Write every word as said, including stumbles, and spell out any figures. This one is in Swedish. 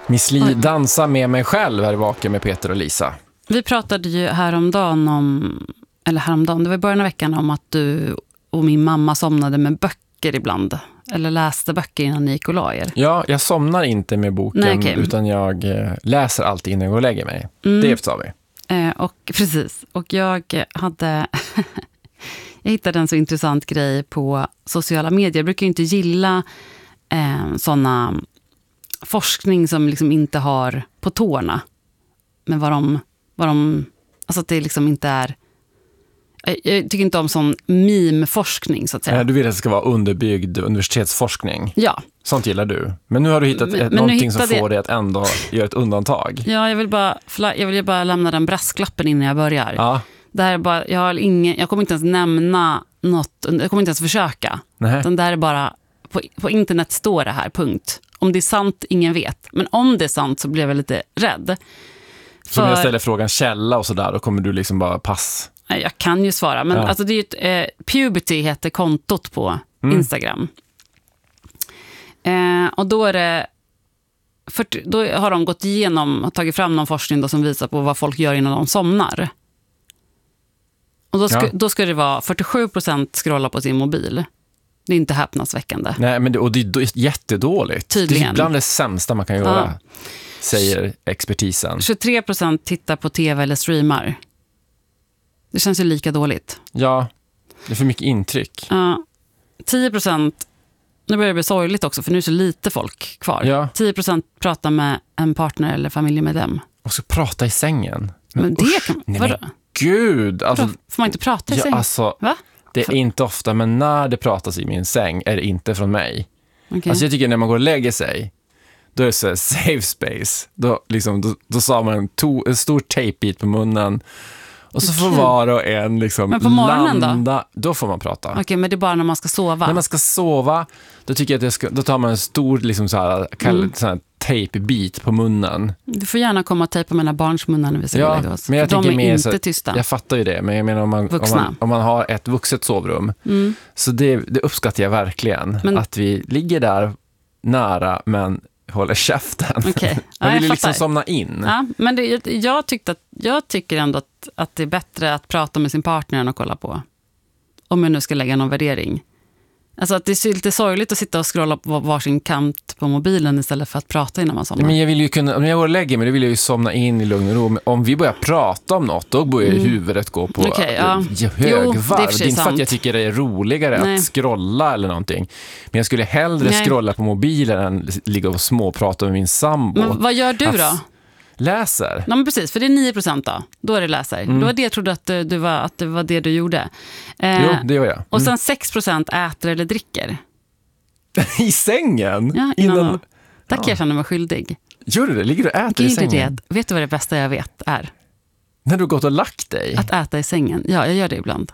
Miss Li, dansa med mig själv här i Vaken med Peter och Lisa. Vi pratade ju häromdagen om, eller häromdagen, det var i början av veckan, om att du och min mamma somnade med böcker ibland. Eller läste böcker innan ni gick och la er. Ja, jag somnar inte med boken. Nej, okay. Utan jag läser alltid innan jag går och lägger mig. Mm. Det sa vi. Eh, och precis. Och jag hade... jag hittade en så intressant grej på sociala medier. Jag brukar ju inte gilla eh, såna forskning som liksom inte har på tårna. Men vad de... Vad de alltså att det liksom inte är... Jag tycker inte om sån meme-forskning, så att säga. Du vill att det ska vara underbyggd universitetsforskning. Ja. Sånt gillar du. Men nu har du hittat men, ett, men någonting som får det... dig att ändå göra ett undantag. Ja, jag vill bara, jag vill bara lämna den brasklappen innan jag börjar. Ja. Det här är bara, jag, har ingen, jag kommer inte ens nämna något, jag kommer inte ens försöka. Nej. Den där är bara, på, på internet står det här, punkt. Om det är sant, ingen vet. Men om det är sant så blir jag lite rädd. Så om jag ställer frågan källa och sådär, då kommer du liksom bara pass. Jag kan ju svara, men ja. Alltså det är ju ett, eh, Puberty heter kontot på mm. Instagram. Eh, och då är det för, då har de gått igenom och tagit fram någon forskning då som visar på vad folk gör innan de somnar. Och då ska, ja. då ska det vara fyrtiosju procent scrolla på sin mobil. Det är inte häpnadsväckande. Nej, men det, och det är jättedåligt. Tydligen. Det är bland det sämsta man kan göra, ja. Säger expertisen. tjugotre procent tittar på tv eller streamar. Det känns ju lika dåligt. Ja, det är för mycket intryck. Ja, tio procent, nu börjar det bli sorgligt också för nu är så lite folk kvar. Ja. tio procent pratar med en partner eller familjemedlem. Och så prata i sängen. Men, men det usch, kan, nej, men gud. Alltså, får man inte prata i ja, sängen? Alltså, Va? det är inte ofta, men när det pratas i min säng är det inte från mig. Okay. Alltså jag tycker när man går och lägger sig, då är det så safe space. Då, liksom, då, då sa man en, to, en stor tejpbit på munnen. Och så får var och en liksom men på morgonen landa. Då? Då får man prata. Okej, okay, men det är bara när man ska sova. När man ska sova, då tycker jag att det ska, då tar man en stor liksom så här, mm. så här tejpbit på munnen. Du får gärna komma och tejpa mina barns munnar när vi ska ja, lägga oss. Men jag de är mer, inte så, tysta. Jag fattar ju det, men jag menar om man, om man, om man har ett vuxet sovrum. Mm. Så det, det uppskattar jag verkligen. Men, att vi ligger där nära, men håller käften. Okay. Man ja, vill ju liksom somna in. Ja, men det, jag, tyckte att, jag tycker ändå att, att det är bättre att prata med sin partner än att kolla på. Om jag nu ska lägga någon värdering. Alltså att det är lite sorgligt att sitta och scrolla på varsin kant på mobilen istället för att prata innan man somnar. Men jag vill ju kunna, om jag går och lägger mig, då vill jag ju somna in i lugn och ro. Men om vi börjar prata om något, då börjar mm. huvudet gå på okay, ja. högvarv. Det är inte för att jag tycker det är roligare Nej. att scrolla eller någonting. Men jag skulle hellre Nej. scrolla på mobilen än ligga och småprata med min sambo. Men vad gör du då? Att läser. Ja, men precis, för det är nio procent då. Då är det läser. Mm. Det var det jag trodde att, du var, att det var det du gjorde. Eh, jo, det gör jag. Mm. Och sen sex procent äter eller dricker. I sängen? Ja, innan innan... Där kan jag känna mig skyldig. Gör du det? Ligger du och äter Gud, i sängen? Det. Vet du vad det bästa jag vet är? När du gått och lagt dig? Att äta i sängen. Ja, jag gör det ibland.